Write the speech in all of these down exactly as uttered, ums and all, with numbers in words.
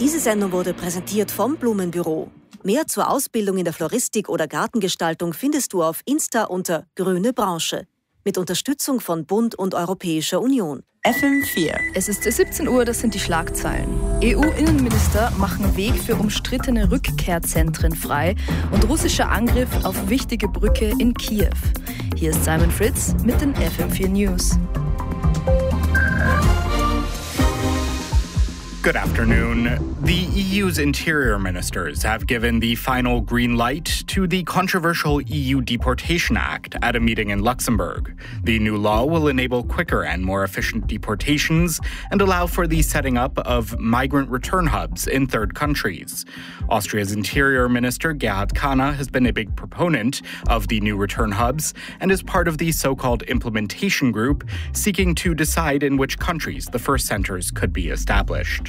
Diese Sendung wurde präsentiert vom Blumenbüro. Mehr zur Ausbildung in der Floristik oder Gartengestaltung findest du auf Insta unter Grüne Branche. Mit Unterstützung von Bund und Europäischer Union. F M vier. Es ist siebzehn Uhr, das sind die Schlagzeilen. E U-Innenminister machen Weg für umstrittene Rückkehrzentren frei und russischer Angriff auf wichtige Brücke in Kiew. Hier ist Simon Fritz mit den F M vier News. Good afternoon. The E U's interior ministers have given the final green light to the controversial E U Deportation Act at a meeting in Luxembourg. The new law will enable quicker and more efficient deportations and allow for the setting up of migrant return hubs in third countries. Austria's Interior Minister Gerhard Kahner has been a big proponent of the new return hubs and is part of the so-called implementation group seeking to decide in which countries the first centers could be established.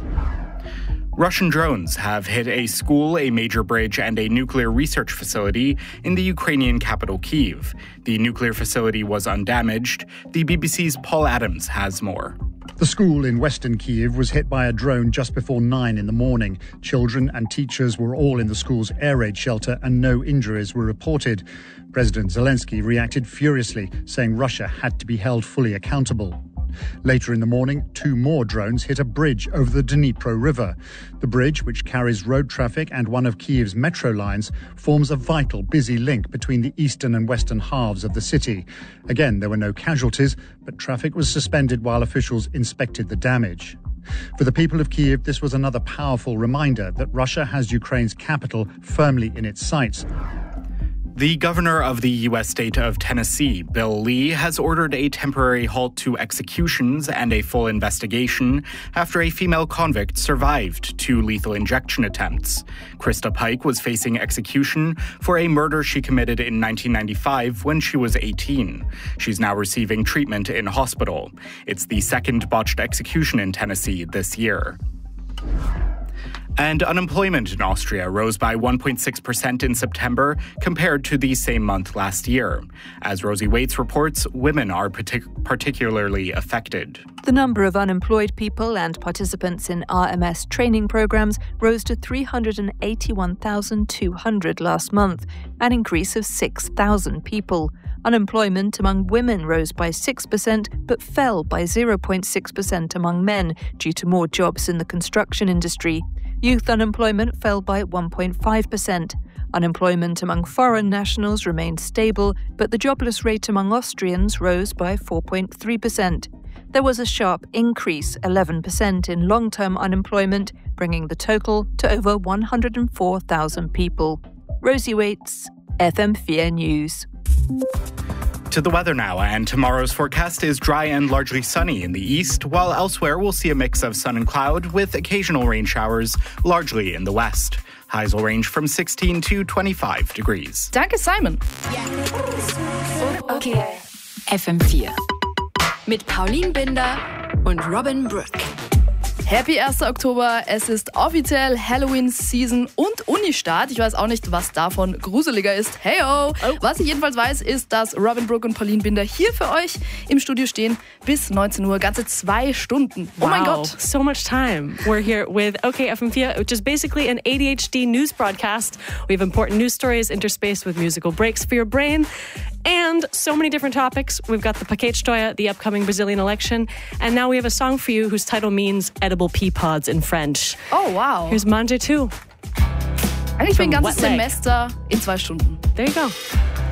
Russian drones have hit a school, a major bridge, and a nuclear research facility in the Ukrainian capital, Kyiv. The nuclear facility was undamaged. The B B C's Paul Adams has more. The school in western Kyiv was hit by a drone just before nine in the morning. Children and teachers were all in the school's air raid shelter and no injuries were reported. President Zelensky reacted furiously, saying Russia had to be held fully accountable. Later in the morning, two more drones hit a bridge over the Dnipro River. The bridge, which carries road traffic and one of Kyiv's metro lines, forms a vital, busy link between the eastern and western halves of the city. Again, there were no casualties, but traffic was suspended while officials inspected the damage. For the people of Kyiv, this was another powerful reminder that Russia has Ukraine's capital firmly in its sights. The governor of the U S state of Tennessee, Bill Lee, has ordered a temporary halt to executions and a full investigation after a female convict survived two lethal injection attempts. Krista Pike was facing execution for a murder she committed in nineteen ninety-five when she was eighteen. She's now receiving treatment in hospital. It's the second botched execution in Tennessee this year. And unemployment in Austria rose by one point six percent in September compared to the same month last year. As Rosie Waits reports, women are partic- particularly affected. The number of unemployed people and participants in R M S training programs rose to three hundred eighty-one thousand two hundred last month, an increase of six thousand people. Unemployment among women rose by six percent but fell by zero point six percent among men due to more jobs in the construction industry. Youth unemployment fell by one point five percent. Unemployment among foreign nationals remained stable, but the jobless rate among Austrians rose by four point three percent. There was a sharp increase, eleven percent, in long-term unemployment, bringing the total to over one hundred four thousand people. Rosie Waits, F M four News. To the weather now, and tomorrow's forecast is dry and largely sunny in the east, while elsewhere we'll see a mix of sun and cloud with occasional rain showers, largely in the west. Highs will range from sixteen to twenty-five degrees. Danke, Simon. Okay. F M vier. Mit Pauline Binder und Robin Brooke. Happy erster Oktober, es ist offiziell Halloween-Season und Uni-Start. Ich weiß auch nicht, was davon gruseliger ist. Heyo! Oh. Was ich jedenfalls weiß, ist, dass Robin Brooke und Pauline Binder hier für euch im Studio stehen bis neunzehn Uhr, ganze zwei Stunden. Wow. Oh mein Gott! So much time. We're here with OK F M vier, which is basically an A D H D news broadcast. We have important news stories interspaced with musical breaks for your brain. And so many different topics. We've got the Paketsteuer, the upcoming Brazilian election, and now we have a song for you whose title means edible pea pods in French. Oh, wow. Here's Manje two. Eigentlich From bin ein ganzes Wet Leg. Semester in zwei Stunden. There you go.